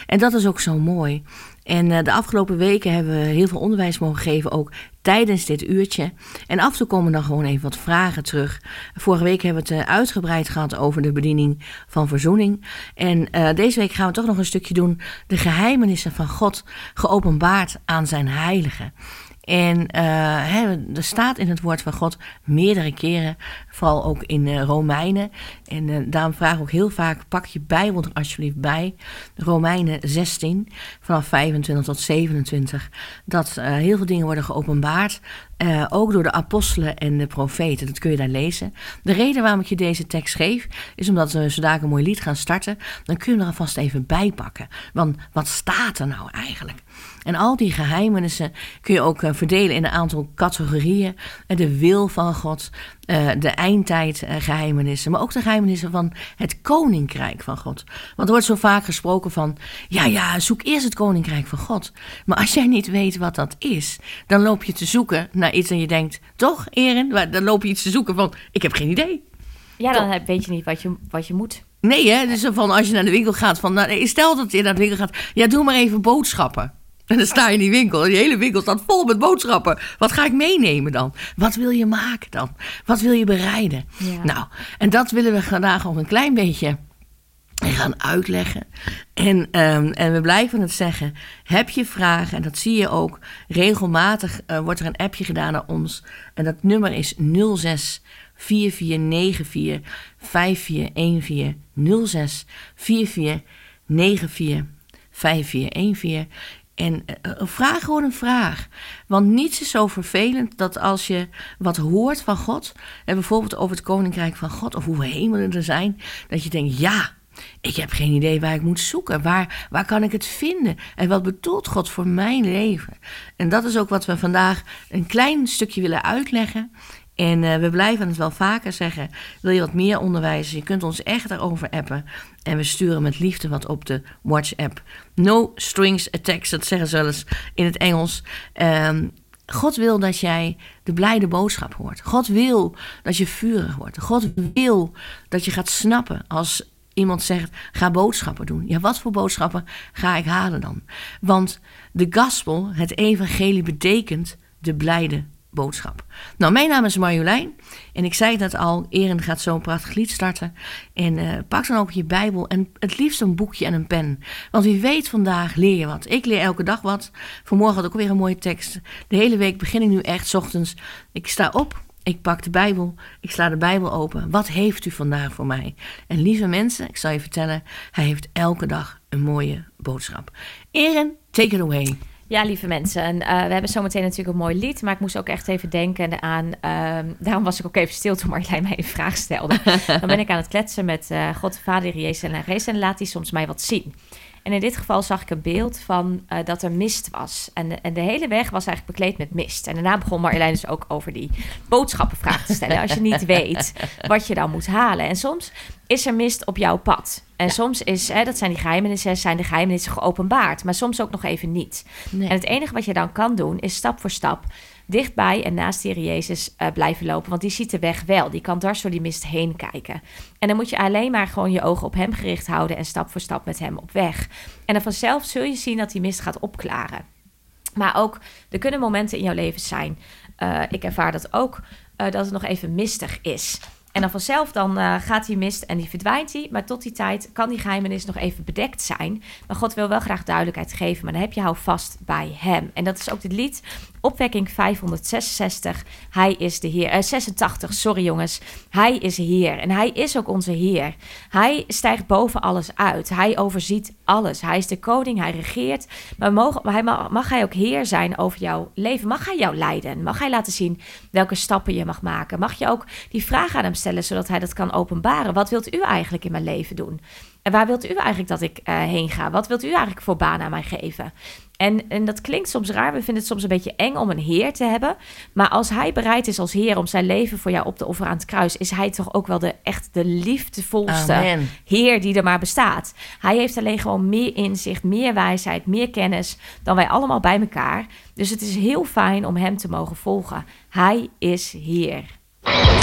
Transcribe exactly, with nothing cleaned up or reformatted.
En dat is ook zo mooi. En uh, de afgelopen weken hebben we heel veel onderwijs mogen geven, ook tijdens dit uurtje. En af en toe komen dan gewoon even wat vragen terug. Vorige week hebben we het uh, uitgebreid gehad over de bediening van verzoening. En uh, deze week gaan we toch nog een stukje doen. De geheimenissen van God geopenbaard aan zijn heiligen. En uh, hè, er staat in het woord van God meerdere keren, vooral ook in uh, Romeinen. En uh, daarom vraag ik ook heel vaak, pak je Bijbel er alsjeblieft bij. Romeinen zestien, vanaf vijfentwintig tot zevenentwintig. Dat uh, heel veel dingen worden geopenbaard. Uh, ook door de apostelen en de profeten. Dat kun je daar lezen. De reden waarom ik je deze tekst geef, is omdat we zodanig een mooi lied gaan starten. Dan kun je hem er alvast even bij pakken. Want wat staat er nou eigenlijk? En al die geheimenissen kun je ook uh, verdelen in een aantal categorieën. Uh, de wil van God, uh, de eindtijd uh, geheimenissen, maar ook de geheimenissen van het koninkrijk van God. Want er wordt zo vaak gesproken van, ja, ja, zoek eerst het koninkrijk van God. Maar als jij niet weet wat dat is, dan loop je te zoeken naar iets en je denkt, toch, Erin? Dan loop je iets te zoeken van, ik heb geen idee. Ja, dan toch? Weet je niet wat je, wat je moet. Nee, hè? Dus van als je naar de winkel gaat, van, nou, stel dat je naar de winkel gaat, ja, doe maar even boodschappen. En dan sta je in die winkel. Die hele winkel staat vol met boodschappen. Wat ga ik meenemen dan? Wat wil je maken dan? Wat wil je bereiden? Ja. Nou, en dat willen we vandaag ook een klein beetje gaan uitleggen. En, um, en we blijven het zeggen. Heb je vragen? En dat zie je ook. Regelmatig uh, wordt er een appje gedaan naar ons. En dat nummer is nul zes vier vier negen vier vijf vier een vier. nul zes vier vier negen vier vijf vier een vier. En uh, vraag gewoon een vraag. Want niets is zo vervelend dat als je wat hoort van God, en bijvoorbeeld over het koninkrijk van God, of hoeveel hemelen er zijn, dat je denkt, ja, ik heb geen idee waar ik moet zoeken. Waar, waar kan ik het vinden? En wat bedoelt God voor mijn leven? En dat is ook wat we vandaag een klein stukje willen uitleggen. En uh, we blijven het wel vaker zeggen. Wil je wat meer onderwijzen? Je kunt ons echt daarover appen. En we sturen met liefde wat op de WhatsApp. No strings attached, dat zeggen ze wel eens in het Engels. Um, God wil dat jij de blijde boodschap hoort. God wil dat je vurig wordt. God wil dat je gaat snappen als iemand zegt, ga boodschappen doen. Ja, wat voor boodschappen ga ik halen dan? Want de gospel, het evangelie, betekent de blijde boodschap. Nou, mijn naam is Marjolein en ik zei het net al, Erin gaat zo een prachtig lied starten. En uh, pak dan ook je Bijbel en het liefst een boekje en een pen. Want wie weet, vandaag leer je wat. Ik leer elke dag wat. Vanmorgen had ik ook weer een mooie tekst. De hele week begin ik nu echt 's ochtends. Ik sta op, ik pak de Bijbel, ik sla de Bijbel open. Wat heeft u vandaag voor mij? En lieve mensen, ik zal je vertellen, hij heeft elke dag een mooie boodschap. Erin, take it away. Ja, lieve mensen, en, uh, we hebben zometeen natuurlijk een mooi lied, maar ik moest ook echt even denken aan, uh, daarom was ik ook even stil toen Marjolein mij een vraag stelde. Dan ben ik aan het kletsen met uh, God de Vader, Jezus en Jezus en laat hij soms mij wat zien. En in dit geval zag ik een beeld van uh, dat er mist was. En de, en de hele weg was eigenlijk bekleed met mist. En daarna begon Marjolein dus ook over die boodschappenvraag te stellen. Als je niet weet wat je dan moet halen. En soms is er mist op jouw pad. En ja. soms is, hè, dat zijn die geheimenissen, zijn de geheimenissen geopenbaard. Maar soms ook nog even niet. Nee. En het enige wat je dan kan doen, is stap voor stap dichtbij en naast de Heer Jezus uh, blijven lopen. Want die ziet de weg wel. Die kan dwars door die mist heen kijken. En dan moet je alleen maar gewoon je ogen op hem gericht houden en stap voor stap met hem op weg. En dan vanzelf zul je zien dat die mist gaat opklaren. Maar ook, er kunnen momenten in jouw leven zijn. Uh, ik ervaar dat ook, uh, dat het nog even mistig is. En dan vanzelf dan uh, gaat die mist en die verdwijnt die. Maar tot die tijd kan die geheimenis nog even bedekt zijn. Maar God wil wel graag duidelijkheid geven. Maar dan heb je hou vast bij hem. En dat is ook dit lied. Opwekking vijfhonderdzesenzestig. Hij is de Heer. Uh, zesentachtig, sorry jongens. Hij is Heer. En hij is ook onze Heer. Hij stijgt boven alles uit. Hij overziet alles. Hij is de koning. Hij regeert. Maar mogen, hij mag, mag hij ook Heer zijn over jouw leven? Mag hij jou leiden? Mag hij laten zien welke stappen je mag maken? Mag je ook die vraag aan hem stellen, zodat hij dat kan openbaren? Wat wilt u eigenlijk in mijn leven doen? En waar wilt u eigenlijk dat ik uh, heen ga? Wat wilt u eigenlijk voor baan aan mij geven? En, en dat klinkt soms raar. We vinden het soms een beetje eng om een Heer te hebben. Maar als hij bereid is als Heer om zijn leven voor jou op te offeren aan het kruis, is hij toch ook wel de echt de liefdevolste Amen. Heer die er maar bestaat. Hij heeft alleen gewoon meer inzicht, meer wijsheid, meer kennis dan wij allemaal bij elkaar. Dus het is heel fijn om hem te mogen volgen. Hij is Heer.